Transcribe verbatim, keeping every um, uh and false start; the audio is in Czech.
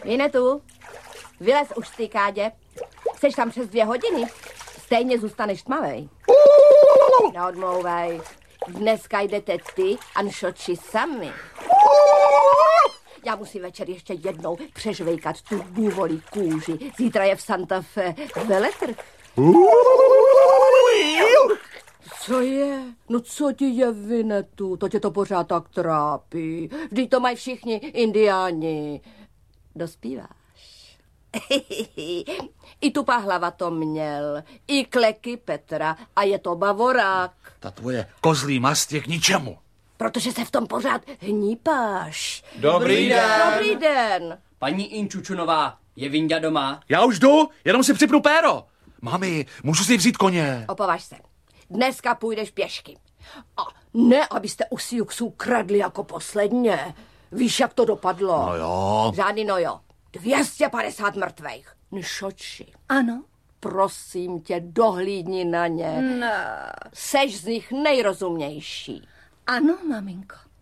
Vinetu, vylez už z té kádě. Jseš tam přes dvě hodiny. Stejně zůstaneš tmavej. Neodmlouvej. Dneska jdete ty a Nšoči sami. Já musím večer ještě jednou přežvejkat tu bůvolí kůži. Zítra je v Santa Fe veletrh. Co je? No co ti je, Vinetu? To tě to pořád tak trápí. Vždyť to mají všichni indiáni. Dospíváš. I tu Pahlava to měl. I Kleky Petra. A je to Bavorák. Ta tvoje kozlí mast je k ničemu. Protože se v tom pořád hnípáš. Dobrý den. Dobrý den. Paní Inčučunová, je Vinďa doma? Já už jdu, jenom si připnu péro. Mami, můžu si vzít koně. Opovaž se. Dneska půjdeš pěšky. A ne, abyste u Siuxů kradli jako posledně. Víš, jak to dopadlo? No jo. Žádný no jo. dvě stě padesát mrtvejch. Nšoči. Ano. Prosím tě, dohlídni na ně. No. Seš z nich nejrozumnější. Ano, maminko.